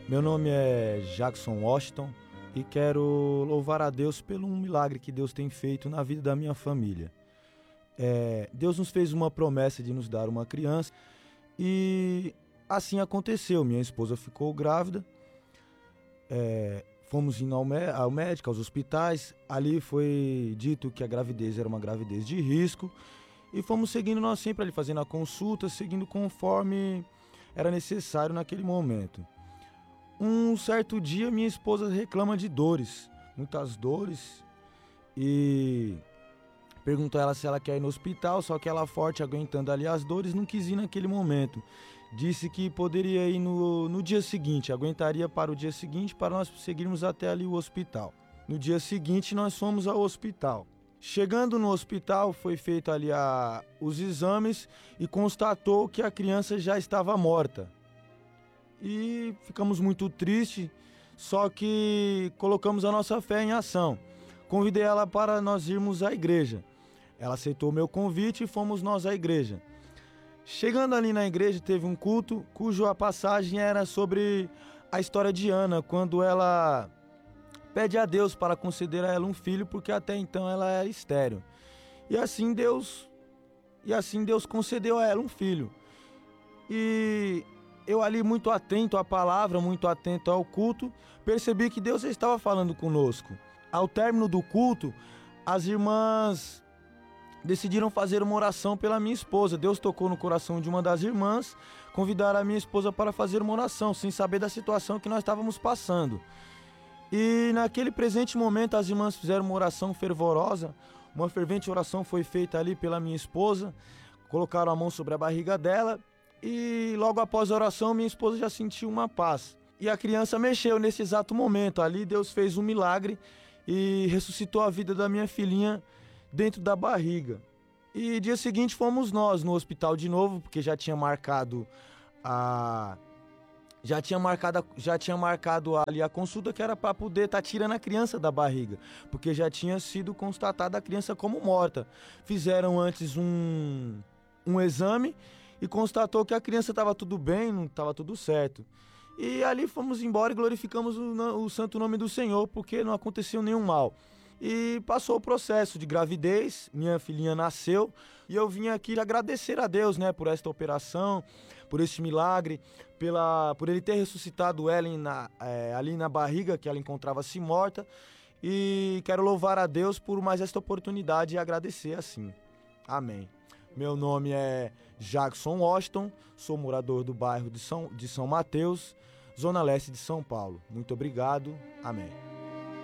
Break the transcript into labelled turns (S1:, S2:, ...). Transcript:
S1: Meu nome é Jackson Washington e quero louvar a Deus pelo um milagre que Deus tem feito na vida da minha família. Deus nos fez uma promessa de nos dar uma criança e assim aconteceu. Minha esposa ficou grávida, fomos indo ao médico, aos hospitais. Ali foi dito que a gravidez era uma gravidez de risco e fomos seguindo nós sempre ali, fazendo a consulta, seguindo conforme era necessário naquele momento. Um certo dia minha esposa reclama de dores, muitas dores, e perguntou a ela se ela quer ir no hospital, só que ela, forte, aguentando ali as dores, não quis ir naquele momento. Disse que poderia ir no dia seguinte, aguentaria para o dia seguinte para nós seguirmos até ali o hospital. No dia seguinte nós fomos ao hospital. Chegando no hospital foi feito ali os exames e constatou que a criança já estava morta. E ficamos muito tristes, só que colocamos a nossa fé em ação. Convidei ela para nós irmos à igreja. Ela aceitou o meu convite e fomos nós à igreja. Chegando ali na igreja, teve um culto cuja passagem era sobre a história de Ana, quando ela pede a Deus para conceder a ela um filho, porque até então ela era estéril. E assim Deus concedeu a ela um filho. E eu ali, muito atento à palavra, muito atento ao culto, percebi que Deus estava falando conosco. Ao término do culto, as irmãs decidiram fazer uma oração pela minha esposa. Deus tocou no coração de uma das irmãs, convidaram a minha esposa para fazer uma oração, sem saber da situação que nós estávamos passando. E naquele presente momento as irmãs fizeram uma oração fervorosa, uma fervente oração foi feita ali pela minha esposa, colocaram a mão sobre a barriga dela, e logo após a oração, minha esposa já sentiu uma paz. E a criança mexeu nesse exato momento. Ali Deus fez um milagre e ressuscitou a vida da minha filhinha dentro da barriga. E dia seguinte fomos nós no hospital de novo, porque já tinha marcado ali a consulta, que era para poder estar tirando a criança da barriga, porque já tinha sido constatada a criança como morta. Fizeram antes um exame e constatou que a criança estava tudo bem, não estava tudo certo. E ali fomos embora e glorificamos o santo nome do Senhor, porque não aconteceu nenhum mal. E passou o processo de gravidez, minha filhinha nasceu, e eu vim aqui agradecer a Deus, né, por esta operação, por este milagre, por ele ter ressuscitado ela ali na barriga, que ela encontrava-se morta. E quero louvar a Deus por mais esta oportunidade e agradecer assim. Amém. Meu nome é Jackson Washington, sou morador do bairro de São Mateus, Zona Leste de São Paulo. Muito obrigado. Amém.